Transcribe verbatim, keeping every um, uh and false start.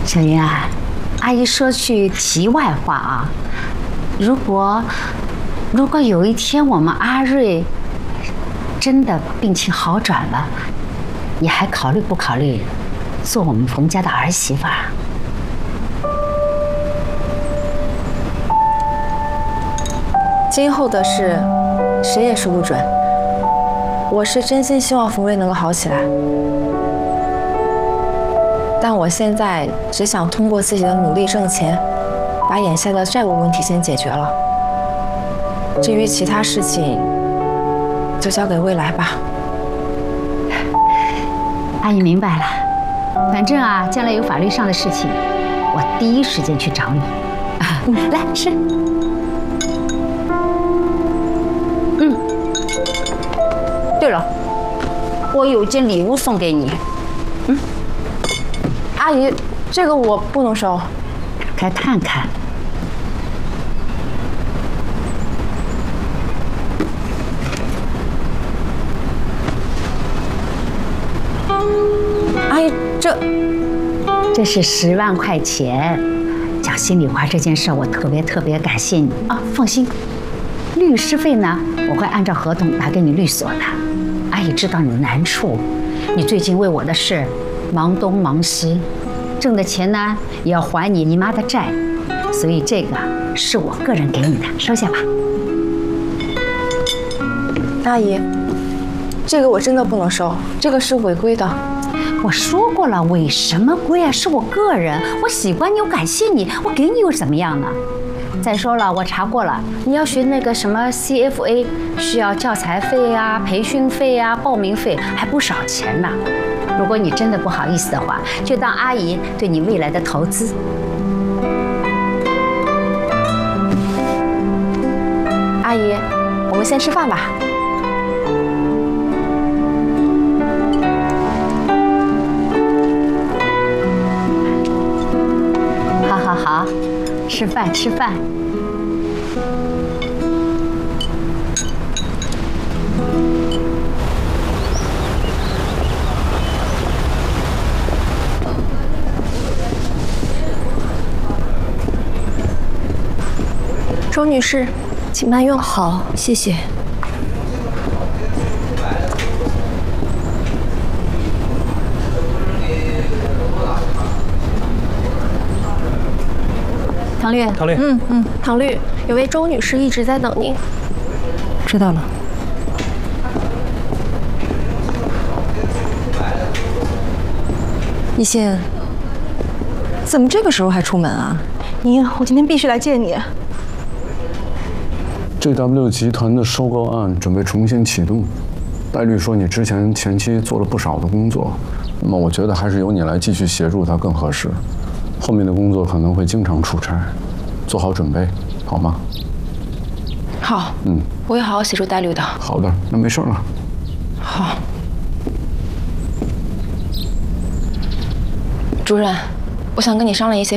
小云啊，阿姨说句题外话啊，如果如果有一天我们阿瑞真的病情好转了，你还考虑不考虑做我们冯家的儿媳妇儿？ 今后的事，谁也说不准。我是真心希望冯瑞能够好起来，但我现在只想通过自己的努力挣钱，把眼下的债务问题先解决了。至于其他事情，就交给未来吧。 阿姨明白了，反正啊，将来有法律上的事情，我第一时间去找你。嗯、来吃。嗯。对了，我有件礼物送给你。嗯。 阿姨，这个我不能收。 来看看。 阿姨，这这是十万块钱。讲心里话，这件事我特别特别感谢你啊！放心，律师费呢，我会按照合同拿给你律所的。阿姨知道你的难处，你最近为我的事忙东忙西，挣的钱呢也要还你姨妈的债，所以这个是我个人给你的，收下吧。 阿姨，这个我真的不能收，这个是违规的。 我说过了，违什么规啊？是我个人，我喜欢你，我感谢你，我给你又怎么样呢？再说了，我查过了，你要学那个什么 C F A， 需要教材费啊、培训费啊、报名费，还不少钱呢。如果你真的不好意思的话，就当阿姨对你未来的投资。 阿姨，我们先吃饭吧。 好好好，吃饭吃饭。 周女士，请慢用。好，谢谢。 唐律， 唐律， 嗯嗯，唐律，有位周女士一直在等您。 知道了。 一心，怎么这个时候还出门啊？您，我今天必须来见你。 G W 集团的收购案准备重新启动，戴律说你之前前期做了不少的工作，那么我觉得还是由你来继续协助他更合适。后面的工作可能会经常出差，做好准备，好吗？ 好，嗯，我会好好协助戴律的。 好的，那没事了。 好。主任，我想跟你商量一些。